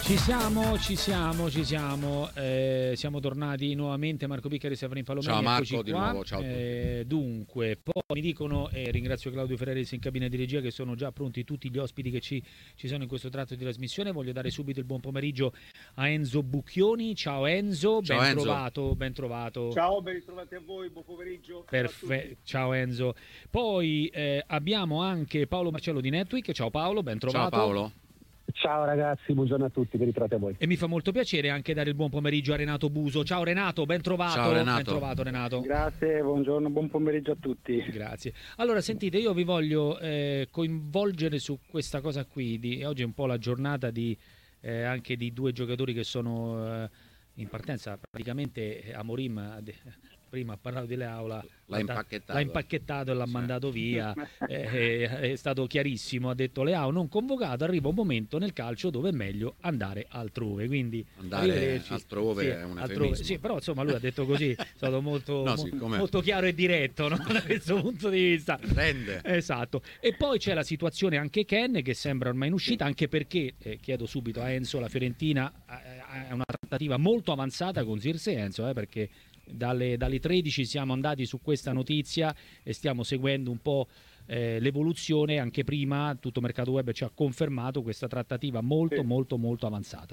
Ci siamo. Siamo tornati nuovamente. Marco Piccari, Severin Palomeni. Ciao Marco, di nuovo, ciao. Dunque, poi mi dicono, ringrazio Claudio Ferraris in cabina di regia, che sono già pronti tutti gli ospiti che ci sono in questo tratto di trasmissione. Voglio dare subito il buon pomeriggio a Enzo Bucchioni. Ciao Enzo, ciao ben Enzo. trovato. Ciao, ben ritrovati a voi, buon pomeriggio. Perfetto, ciao Enzo. Poi abbiamo anche Paolo Marcello di Netweek. Ciao Paolo, ben trovato. Ciao Paolo. Ciao ragazzi, buongiorno a tutti, ben ritrovati a voi. E mi fa molto piacere anche dare il buon pomeriggio a Renato Buso. Ciao Renato, ben trovato. Ciao Renato. Ben trovato Renato. Grazie, buongiorno, buon pomeriggio a tutti. Grazie. Allora, sentite, io vi voglio coinvolgere su questa cosa qui. Oggi è un po' la giornata anche di due giocatori che sono in partenza. Praticamente Amorim prima ha parlato di Leao, l'ha impacchettato e l'ha mandato via. È stato chiarissimo, ha detto Leao non convocato, arriva un momento nel calcio dove è meglio andare altrove, quindi andare altrove è un eufemismo. Sì, però insomma lui ha detto così, è stato molto, molto chiaro e diretto, no? Da questo punto di vista. Rende. Esatto. E poi c'è la situazione anche Ken, che sembra ormai in uscita, anche perché, chiedo subito a Enzo, la Fiorentina ha una trattativa molto avanzata con Zirkzee, Enzo, perché dalle 13 siamo andati su questa notizia e stiamo seguendo un po' l'evoluzione. Anche prima tutto Mercato Web ci ha confermato questa trattativa molto avanzata.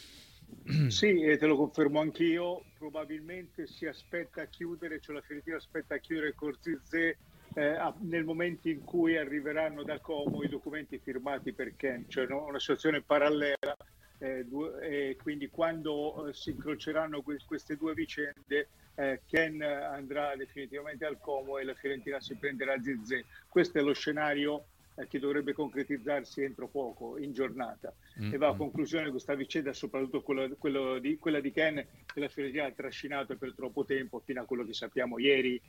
Sì, e te lo confermo anch'io. Probabilmente si aspetta a chiudere, cioè la Fiorentina aspetta a chiudere con Zirkzee nel momento in cui arriveranno da Como i documenti firmati per Ken, cioè una situazione parallela. Quindi quando si incroceranno queste due vicende, Ken andrà definitivamente al Como e la Fiorentina si prenderà Zirkzee. Questo è lo scenario che dovrebbe concretizzarsi entro poco, in giornata. E va a conclusione questa vicenda, soprattutto quella di Ken, che la Fiorentina ha trascinato per troppo tempo, fino a quello che sappiamo ieri,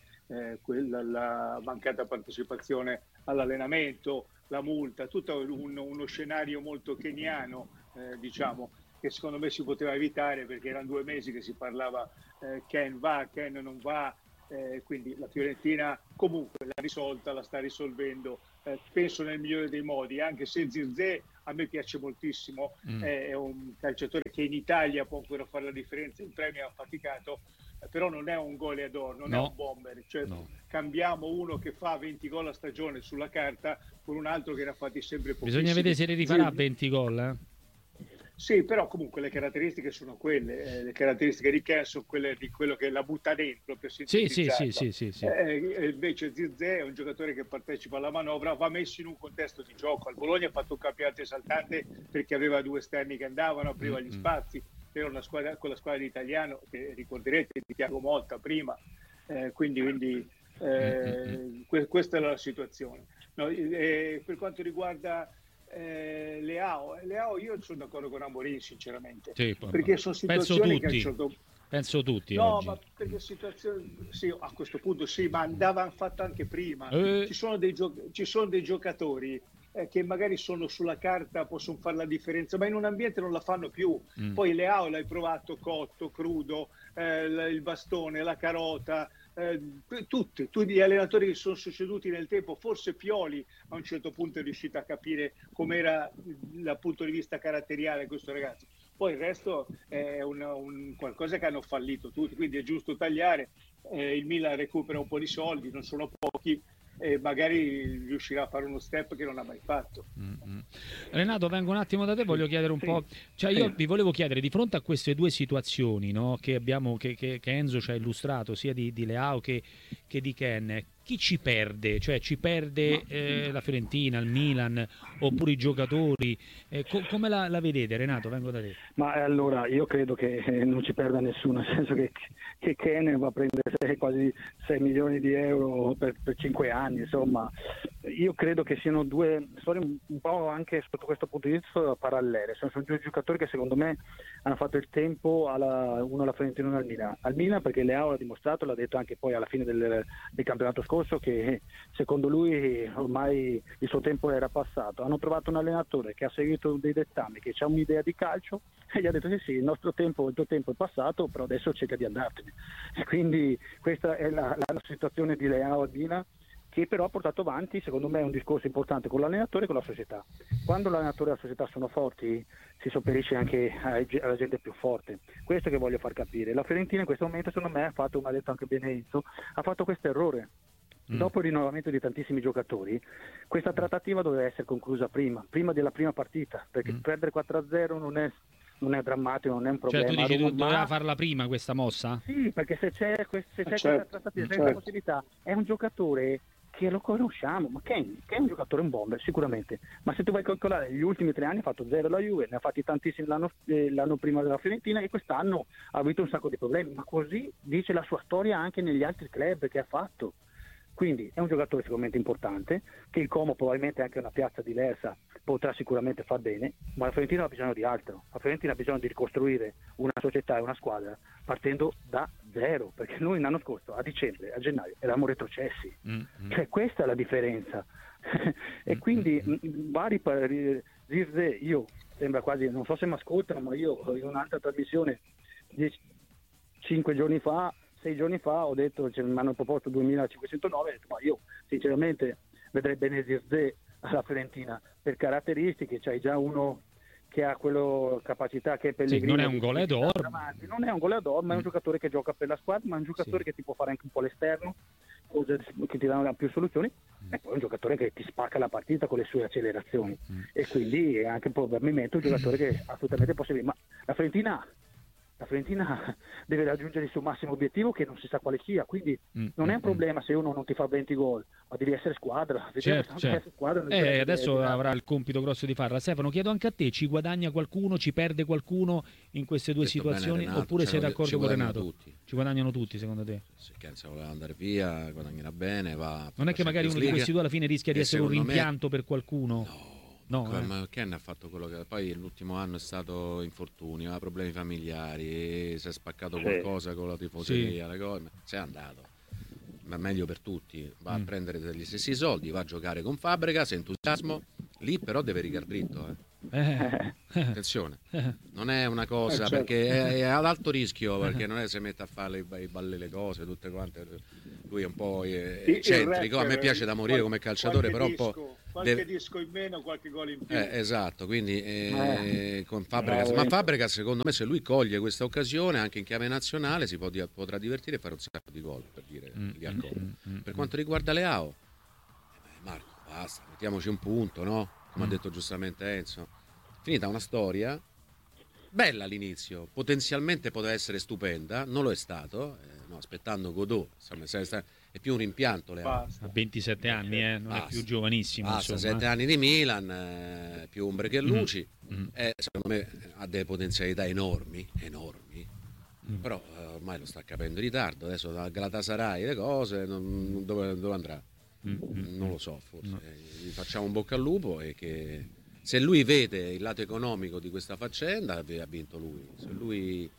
la mancata partecipazione all'allenamento, la multa, tutto uno scenario molto keniano, diciamo, che secondo me si poteva evitare, perché erano 2 mesi che si parlava Ken va, Ken non va, quindi la Fiorentina comunque l'ha risolta, la sta risolvendo, penso nel migliore dei modi, anche se Zirkzee a me piace moltissimo, è un calciatore che in Italia può ancora fare la differenza, in Premier ha faticato, però non è un goleador, non è un bomber, cioè cambiamo uno che fa 20 gol a stagione sulla carta con un altro che ne ha fatti sempre pochissimi. Bisogna vedere se ne rifarà 20 gol, Sì, però comunque le caratteristiche sono quelle, le caratteristiche di Ken sono quelle di quello che la butta dentro, per sintetizzarla. Sì. Invece Zirkzee è un giocatore che partecipa alla manovra, va messo in un contesto di gioco. Al Bologna ha fatto un campionato esaltante perché aveva 2 esterni che andavano, apriva gli spazi, era una squadra con la squadra di Italiano, che ricorderete, di Thiago Motta prima, quindi questa è la situazione. Per quanto riguarda Leao, io sono d'accordo con Amorim sinceramente, perché sono situazioni penso tutti no, oggi. ma perché situazioni sì, a questo punto sì, ma andavano fatto anche prima. Ci sono dei giocatori che magari sono sulla carta, possono fare la differenza, ma in un ambiente non la fanno più. Poi Leao l'hai provato cotto, crudo, il bastone, la carota, tutti gli allenatori che sono succeduti nel tempo, forse Pioli a un certo punto è riuscito a capire com'era dal punto di vista caratteriale questo ragazzo. Poi il resto è un qualcosa che hanno fallito tutti, quindi è giusto tagliare. Il Milan recupera un po' di soldi, non sono pochi, e magari riuscirà a fare uno step che non ha mai fatto. Renato, vengo un attimo da te, voglio chiedere un po', cioè io vi volevo chiedere, di fronte a queste due situazioni, no, che abbiamo, che Enzo ci ha illustrato, sia di Leao che di Ken, chi ci perde? Cioè ci perde la Fiorentina, il Milan, oppure i giocatori? Come la vedete, Renato? Vengo da te. Ma allora io credo che non ci perda nessuno, nel senso che Ken va a prendere quasi 6 milioni di euro per 5 anni, insomma. Io credo che siano due storie un po' anche sotto questo punto di vista parallele. Sono 2 giocatori che secondo me hanno fatto il tempo, uno alla Fiorentina e uno al Milan. Al Milan perché Leao l'ha dimostrato, l'ha detto anche poi alla fine del campionato scorso, che secondo lui ormai il suo tempo era passato. Hanno trovato un allenatore che ha seguito dei dettami, che ha un'idea di calcio e gli ha detto sì, il tuo tempo è passato, però adesso cerca di andartene. E quindi questa è la situazione di Leao al Milan. che però ha portato avanti, secondo me, un discorso importante con l'allenatore e con la società. Quando l'allenatore e la società sono forti, si sopperisce anche alla gente più forte. Questo che voglio far capire. La Fiorentina in questo momento, secondo me, come ha detto anche bene Enzo, ha fatto questo errore. Dopo il rinnovamento di tantissimi giocatori, questa trattativa doveva essere conclusa prima della prima partita, perché perdere 4-0 non è drammatico, non è un problema. Cioè tu dici doveva farla prima questa mossa? Sì, perché se c'è questa trattativa, questa possibilità, è un giocatore che lo conosciamo, ma che è un giocatore, un bomber sicuramente, ma se tu vai a calcolare gli ultimi 3 anni ha fatto 0 la Juve, ne ha fatti tantissimi l'anno prima della Fiorentina, e quest'anno ha avuto un sacco di problemi, ma così dice la sua storia anche negli altri club che ha fatto. Quindi è un giocatore sicuramente importante, che il Como probabilmente anche una piazza diversa potrà sicuramente far bene, ma la Fiorentina ha bisogno di altro. La Fiorentina ha bisogno di ricostruire una società e una squadra partendo da zero, perché noi l'anno scorso a dicembre, a gennaio eravamo retrocessi. Cioè questa è la differenza. E quindi Zirze, io sembra quasi, non so se mi ascoltano, ma io in un'altra trasmissione 5 giorni fa, 6 giorni fa ho detto, mi hanno proposto 2509, ho detto, ma io sinceramente vedrei bene Zirze alla Fiorentina per caratteristiche, c'hai già uno che ha quello capacità che è Pellegrino. Sì, non è un goleador. Non è un goleador, ma è un giocatore che gioca per la squadra, ma è un giocatore che ti può fare anche un po' l'esterno, cose che ti danno più soluzioni, e poi è un giocatore che ti spacca la partita con le sue accelerazioni, e quindi è anche probabilmente un giocatore che assolutamente possibile. Ma la Fiorentina deve raggiungere il suo massimo obiettivo, che non si sa quale sia, quindi non è un problema se uno non ti fa 20 gol, ma devi essere squadra. Certo. Adesso avrà il compito grosso di farla. Stefano, chiedo anche a te, ci guadagna qualcuno, ci perde qualcuno in queste due situazioni, Renato, oppure sei d'accordo con Renato? Tutti. Ci guadagnano tutti, secondo te? Se Kenza voleva andare via, guadagnerà bene, va. Non è che magari uno di questi due alla fine rischia di essere un rimpianto per qualcuno? No, ma Ken ha fatto quello che poi l'ultimo anno è stato infortuni, aveva problemi familiari, si è spaccato qualcosa con la tifoseria, le cose, se è andato. Ma meglio per tutti, va a prendere degli stessi soldi, va a giocare con Fabregas, entusiasmo, lì però deve rigar dritto. Attenzione, non è una cosa perché è ad alto rischio, perché non è che si mette a fare le cose tutte quante. Lui è un po' eccentrico, a me piace da morire come calciatore, però un po' qualche disco in meno, qualche gol in più. Esatto, quindi con Fabregas, ma Fabregas secondo me, se lui coglie questa occasione anche in chiave nazionale, potrà divertire e fare un sacco di gol, per dire gli accordi. Per quanto riguarda Leao, Marco, basta, mettiamoci un punto, no? Come ha detto giustamente Enzo, finita una storia bella all'inizio, potenzialmente poteva essere stupenda, non lo è stato, aspettando Godot, è più un rimpianto Leao. Ha 27 anni, non è più giovanissimo. 7 anni di Milan, più ombre che luci, secondo me ha delle potenzialità enormi, però ormai lo sta capendo in ritardo, adesso da Galatasaray le cose, dove andrà? Non lo so, forse gli facciamo un bocca al lupo, e che se lui vede il lato economico di questa faccenda ha vinto lui, se lui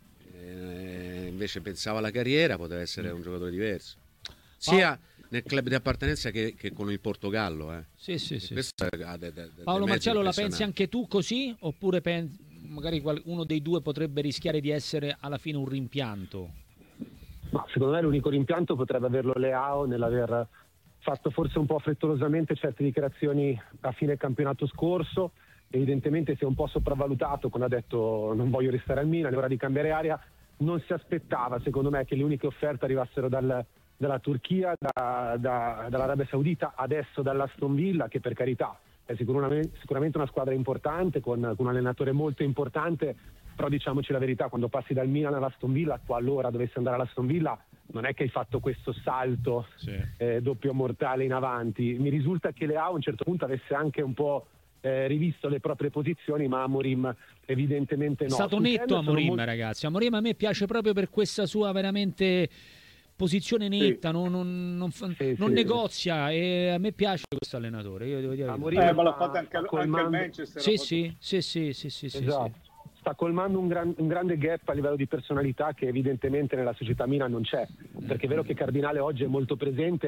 invece pensava alla carriera, poteva essere un giocatore diverso, sia nel club di appartenenza che con il Portogallo. Sì. Paolo Marcello, la pensi anche tu così, oppure magari uno dei due potrebbe rischiare di essere alla fine un rimpianto? No, secondo me l'unico rimpianto potrebbe averlo Leao nell'aver fatto forse un po' frettolosamente certe dichiarazioni a fine campionato scorso. Evidentemente si è un po' sopravvalutato quando ha detto non voglio restare al Milan, è ora di cambiare aria. Non si aspettava, secondo me, che le uniche offerte arrivassero dalla Turchia, dall'Arabia Saudita, adesso dall'Aston Villa, che per carità è sicuramente una squadra importante, con un allenatore molto importante, però diciamoci la verità, quando passi dal Milan all'Aston Villa, qualora dovessi andare all'Aston Villa, non è che hai fatto questo salto doppio mortale in avanti. Mi risulta che Leao a un certo punto avesse anche un po' rivisto le proprie posizioni, ma Amorim evidentemente no. È stato netto Amorim, ragazzi. Amorim a me piace proprio per questa sua veramente posizione netta, non negozia, e a me piace questo allenatore. Io devo dire ma l'ha fatto anche al Manchester. Sì. Esatto. Sta colmando un grande gap a livello di personalità che evidentemente nella società Milan non c'è, perché è vero che Cardinale oggi è molto presente,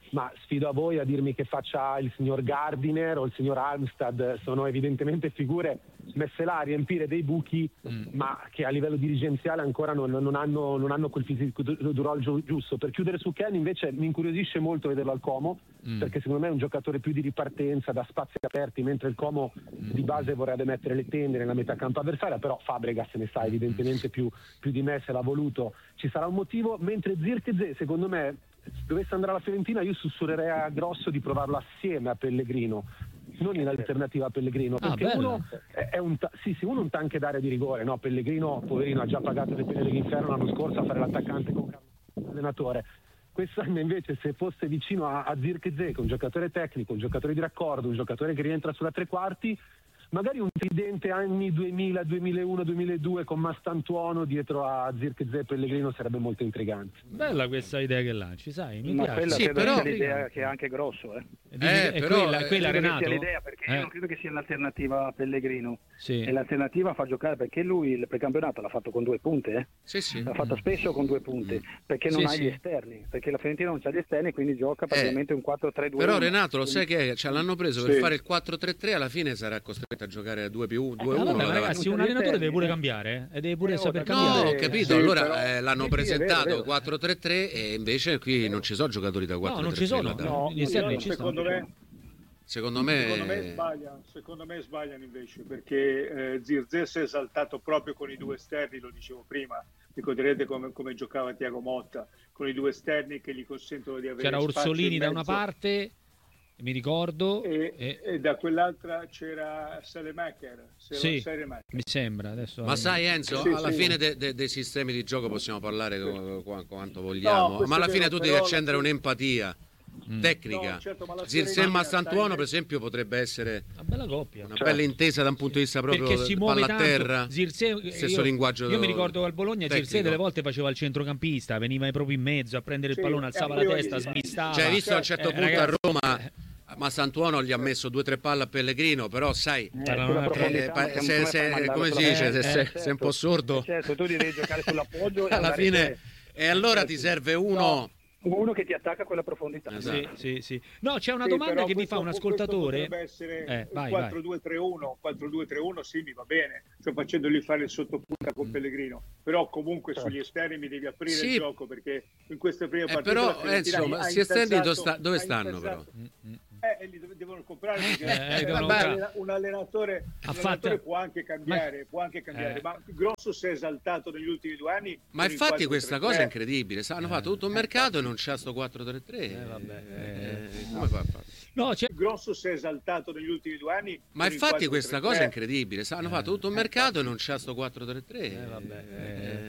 ma sfido a voi a dirmi che faccia il signor Gardiner o il signor Armstad. Sono evidentemente figure messe là a riempire dei buchi, ma che a livello dirigenziale ancora non hanno quel fisico d'urologio giusto. Per chiudere su Ken, invece, mi incuriosisce molto vederlo al Como, perché secondo me è un giocatore più di ripartenza, da spazi aperti, mentre il Como di base vorrebbe mettere le tende nella metà campo avversaria, però Fabregas se ne sa evidentemente più di me, se l'ha voluto ci sarà un motivo, mentre Zirkzee, secondo me, dovesse andare alla Fiorentina, io sussurrerei a Grosso di provarlo assieme a Pellegrino, non in alternativa a Pellegrino, perché uno è un tank d'area di rigore, no? Pellegrino, poverino, ha già pagato le pene dell'inferno l'anno scorso a fare l'attaccante con l'allenatore. Quest'anno invece, se fosse vicino a Zirkzee, che è un giocatore tecnico, un giocatore di raccordo, un giocatore che rientra sulla tre quarti, magari un tridente anni 2000, 2001, 2002 con Mastantuono dietro a Zirkzee e Pellegrino sarebbe molto intrigante. Bella questa idea che lanci, sai, mi Ma piace. quella Sì, credo però- sia l'idea che ha anche Grosso, però, quella Credo che Renato? sia l'idea, perché io non credo che sia l'alternativa a Pellegrino. Sì. E l'alternativa a far giocare, perché lui il precampionato l'ha fatto con 2 punte, Sì. l'ha fatto spesso con 2 punte, perché non Sì, ha sì. gli esterni, perché la Fiorentina non c'ha gli esterni, quindi gioca praticamente un 4-3-2. Però Renato, lo sai che l'hanno preso per Sì. fare il 4-3-3, alla fine sarà costretto a giocare a 2+1, 2-1. Vabbè, ma davanti. ragazzi, un allenatore deve pure cambiare, e deve pure saper No, cambiare. ho capito, Sì, allora però- l'hanno Sì, presentato è vero. 4-3-3 e invece qui non ci sono giocatori da 4-3-3. No, non ci sono. là davanti. No, Gli esterni ci secondo stanno. me, Secondo me secondo me sbagliano invece, perché Zirkzee si è esaltato proprio con i 2 esterni, lo dicevo prima, ricorderete come giocava Thiago Motta, con i 2 esterni che gli consentono di avere C'era spazio Orsolini in da una mezzo, parte, mi ricordo, e da quell'altra c'era Salemaker, sì, mi sembra. Adesso Ma sai Enzo, Sì, alla sì. fine dei sistemi di gioco possiamo parlare quanto vogliamo, No, questo ma alla è fine vero, tu devi però accendere un'empatia tecnica. No, certo, ma la Zirkzee e Fiorentina Mastantuono sta per esempio potrebbe essere una bella coppia. una bella intesa da un punto di vista proprio Perché si muove palla a terra. tanto. Zirkzee, stesso linguaggio io mi ricordo al Bologna tecnico. Zirkzee delle volte faceva il centrocampista, veniva proprio in mezzo a prendere il Sì, pallone, alzava la poi testa, oggi- smistava. Cioè, hai visto a un certo punto ragazzi, a Roma Mastantuono gli ha messo 2-3 palle a Pellegrino, però sai, come si dice, sei un po' sordo, Certo, tu devi giocare sull'appoggio e alla andare fine, te. e allora ti serve uno. Uno che ti attacca a quella profondità. Esatto. Sì. No, c'è una Sì, domanda però che mi fa un questo ascoltatore. potrebbe essere Vai, 4-2-3-1, 4-2-3-1 sì, mi va bene, cioè facendogli fare il sottopunta con Pellegrino, però comunque sugli esterni mi devi aprire Sì. il gioco, perché in queste prime partite Però la Fiorentina insomma, ha si esterni interessato- dove ha stanno però? interessato- li devono comprare perché devono un allenatore può anche cambiare, ma Grosso si è esaltato negli ultimi 2 anni. Ma con il infatti questa 4-3-3. cosa è incredibile, hanno fatto tutto un mercato e non c'è sto 4-3-3. Come fa a fare? No, c'è Grosso si è esaltato negli ultimi 2 anni. Ma con il infatti 4-3-3. questa cosa è incredibile, hanno fatto tutto un mercato e non c'è sto 4-3-3.